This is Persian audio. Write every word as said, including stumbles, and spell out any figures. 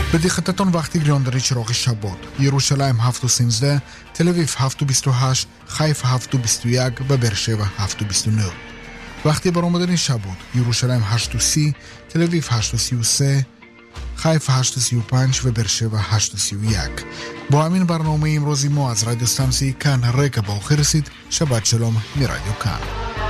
בדיחתתון وقتی گریاندری چراغ شبات یروشلایم هفت و سیزده تل אביב هفت و بیست و هشت חיפה هفت و بیست و یک و برشوا هفت و بیست و نه وقتی برآمدن شبات یروشلایم هشت و سی تل אביב هشت و سی و سه חיפה هشت و سی و پنج و برشوا هشت و سی و یک با همین برنامه امروزی ما از رادیو استانسی کان رکا با آخر رسید. شبت شلوم می رادیو کان.